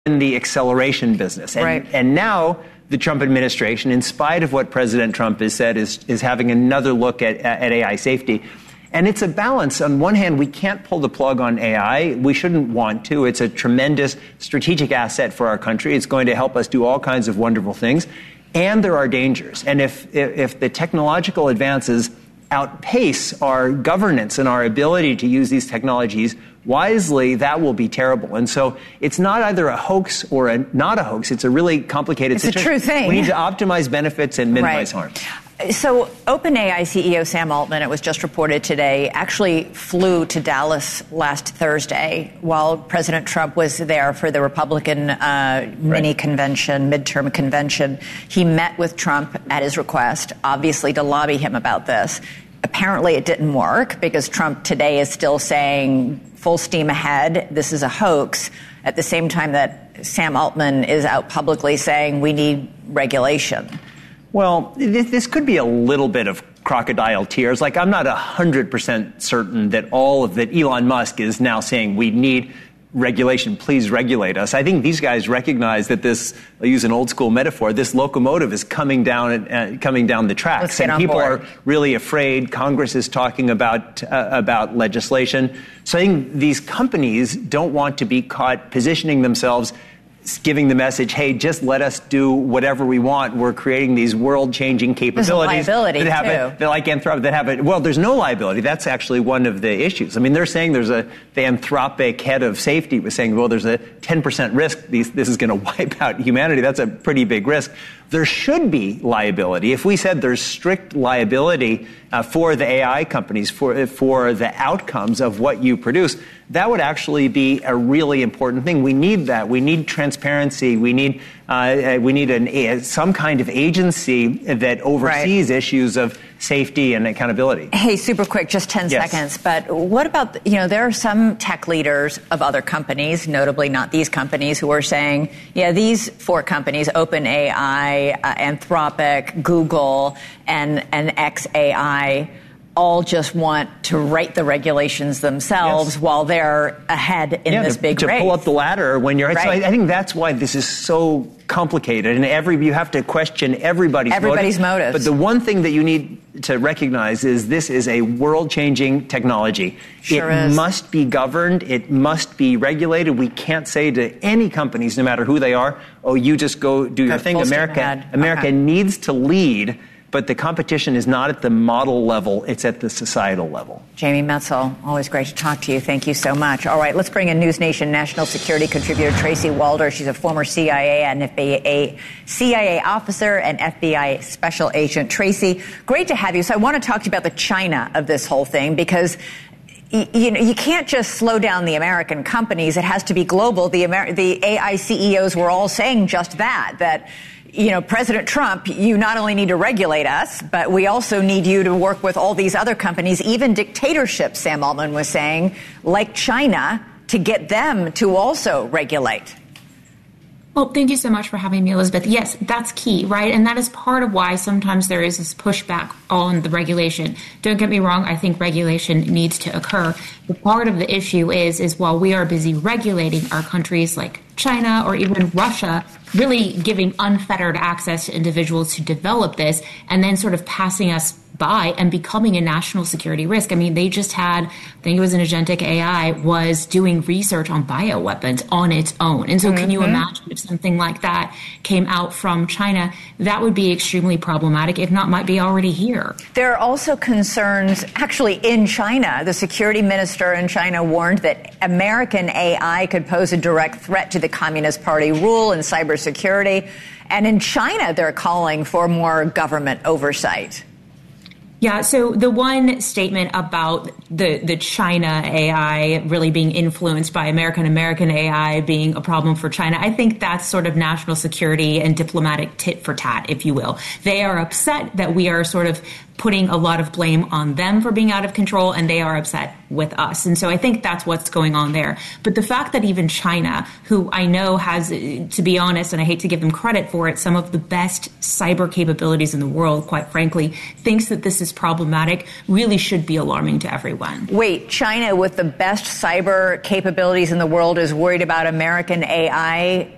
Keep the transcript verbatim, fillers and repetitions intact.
in the acceleration business. And, right. and now the Trump administration, in spite of what President Trump has said, is, is having another look at, at A I safety. And it's a balance. On one hand, we can't pull the plug on A I. We shouldn't want to. It's a tremendous strategic asset for our country. It's going to help us do all kinds of wonderful things. And there are dangers. And if, if the technological advances outpace our governance and our ability to use these technologies wisely, that will be terrible. And so it's not either a hoax or a not a hoax. It's a really complicated it's situation. It's a true thing. We need to optimize benefits and minimize right. harm. So OpenAI C E O Sam Altman, it was just reported today, actually flew to Dallas last Thursday while President Trump was there for the Republican uh, mini right. convention, midterm convention. He met with Trump at his request, obviously to lobby him about this. Apparently it didn't work because Trump today is still saying full steam ahead, this is a hoax, at the same time that Sam Altman is out publicly saying we need regulation. Well, this could be a little bit of crocodile tears. Like, I'm not one hundred percent certain that all of that Elon Musk is now saying we need regulation, please regulate us. I think these guys recognize that this, I'll use an old school metaphor, this locomotive is coming down uh, coming down the tracks. Let's get and on people board. are really afraid. Congress is talking about uh, about legislation. So I think these companies don't want to be caught positioning themselves, giving the message, hey, just let us do whatever we want. We're creating these world-changing capabilities. There's a liability, that have too. A, that like Anthropic, that have a, well, there's no liability. That's actually one of the issues. I mean, they're saying there's a, the Anthropic head of safety was saying, well, there's a ten percent risk these, this is going to wipe out humanity. That's a pretty big risk. There should be liability. If we said there's strict liability uh, for the A I companies, for, for the outcomes of what you produce, that would actually be a really important thing. We need that. We need transparency. We need uh, we need an, a, some kind of agency that oversees right. issues of safety and accountability. Hey, super quick, just ten yes. seconds. But what about, you know, there are some tech leaders of other companies, notably not these companies, who are saying, yeah, these four companies, OpenAI, uh, Anthropic, Google, and, and xAI, all just want to write the regulations themselves yes. while they're ahead in yeah, this to, big to race. To pull up the ladder when you're... Right. So I, I think that's why this is so complicated, and every you have to question everybody's, everybody's motive. motives. But the one thing that you need to recognize is this is a world-changing technology. Sure it is. must be governed. It must be regulated. We can't say to any companies, no matter who they are, oh, you just go do your Go thing. America, America okay. needs to lead. But the competition is not at the model level, it's at the societal level. Jamie Metzl, always great to talk to you. Thank you so much. All right, let's bring in News Nation national security contributor Tracy Walder. She's a former C I A and F B I, C I A officer and F B I special agent. Tracy, great to have you. So I want to talk to you about the China of this whole thing, because you know, you can't just slow down the American companies. It has to be global. The, Amer- the A I C E Os were all saying just that, that you know, President Trump, you not only need to regulate us, but we also need you to work with all these other companies, even dictatorships, Sam Altman was saying, like China, to get them to also regulate. Well, thank you so much for having me, Elizabeth. Yes, that's key, right? And that is part of why sometimes there is this pushback on the regulation. Don't get me wrong, I think regulation needs to occur. But part of the issue is, is while we are busy regulating our countries like China or even Russia, really giving unfettered access to individuals to develop this and then sort of passing us by and becoming a national security risk. I mean, they just had, I think it was an Agentic A I, was doing research on bioweapons on its own. And so mm-hmm. can you imagine if something like that came out from China? That would be extremely problematic, if not might be already here. There are also concerns, actually, in China. The security minister in China warned that American A I could pose a direct threat to the Communist Party rule and cybersecurity. And in China, they're calling for more government oversight. Yeah, so the one statement about the, the China A I really being influenced by American, American A I being a problem for China, I think that's sort of national security and diplomatic tit for tat, if you will. They are upset that we are sort of putting a lot of blame on them for being out of control, and they are upset with us. And so I think that's what's going on there. But the fact that even China, who I know has, to be honest, and I hate to give them credit for it, some of the best cyber capabilities in the world, quite frankly, thinks that this is problematic, really should be alarming to everyone. Wait, China with the best cyber capabilities in the world is worried about American A I